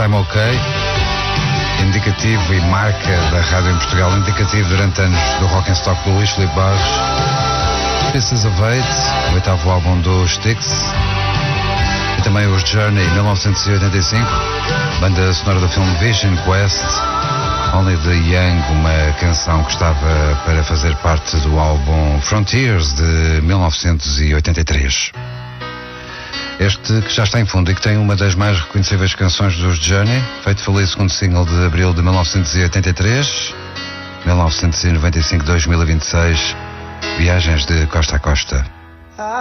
I'm OK, indicativo e marca da rádio em Portugal, indicativo durante anos do Rock and Stock do Luís Filipe Barros. Pieces of Eight, o oitavo álbum dos Styx, e também os Journey, 1985, banda sonora do filme Vision Quest, Only the Young, uma canção que estava para fazer parte do álbum Frontiers de 1983. Este que já está em fundo e que tem uma das mais reconhecíveis canções dos Journey, feito foi o segundo single de abril de 1983, 1995-2026, Viagens de Costa a Costa.